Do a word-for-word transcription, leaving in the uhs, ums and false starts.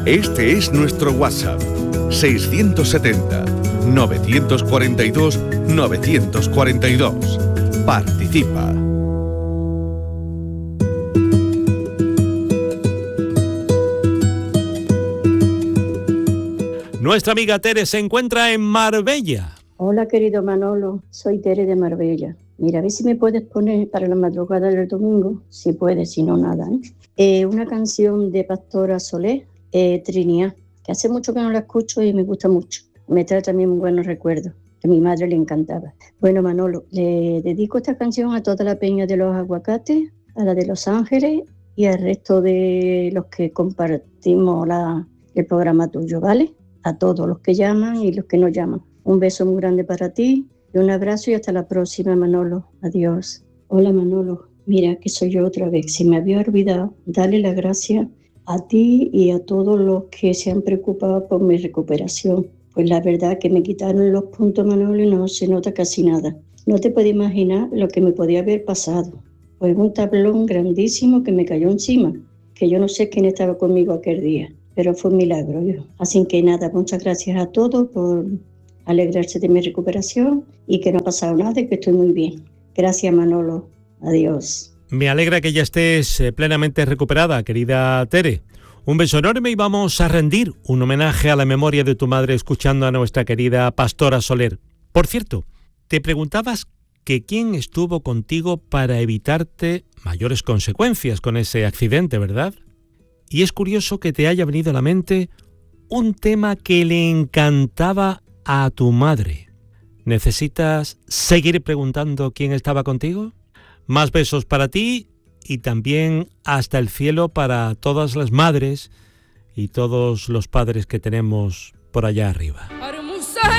Este es nuestro WhatsApp, seiscientos setenta, novecientos cuarenta y dos, novecientos cuarenta y dos. Participa. Nuestra amiga Tere se encuentra en Marbella. Hola, querido Manolo, soy Tere de Marbella. Mira, a ver si me puedes poner para la madrugada del domingo, si puedes, si no, nada, ¿eh? Eh, una canción de Pastora Soler, eh, Trinidad, que hace mucho que no la escucho y me gusta mucho. Me trae también muy buenos recuerdos, que a mi madre le encantaba. Bueno, Manolo, le dedico esta canción a toda la peña de los aguacates, a la de Los Ángeles y al resto de los que compartimos la, el programa tuyo, ¿vale? A todos los que llaman y los que no llaman. Un beso muy grande para ti y un abrazo y hasta la próxima, Manolo. Adiós. Hola, Manolo. Mira que soy yo otra vez. Se me había olvidado darle las gracias a ti y a todos los que se han preocupado por mi recuperación. Pues la verdad que me quitaron los puntos, Manolo, y no se nota casi nada. No te puedes imaginar lo que me podía haber pasado. Pues un tablón grandísimo que me cayó encima, que yo no sé quién estaba conmigo aquel día. Pero fue un milagro, yo. Así que nada, muchas gracias a todos por alegrarse de mi recuperación y que no ha pasado nada y que estoy muy bien. Gracias, Manolo. Adiós. Me alegra que ya estés plenamente recuperada, querida Tere. Un beso enorme y vamos a rendir un homenaje a la memoria de tu madre escuchando a nuestra querida Pastora Soler. Por cierto, te preguntabas que quién estuvo contigo para evitarte mayores consecuencias con ese accidente, ¿verdad? Y es curioso que te haya venido a la mente un tema que le encantaba a tu madre. ¿Necesitas seguir preguntando quién estaba contigo? Más besos para ti y también hasta el cielo para todas las madres y todos los padres que tenemos por allá arriba.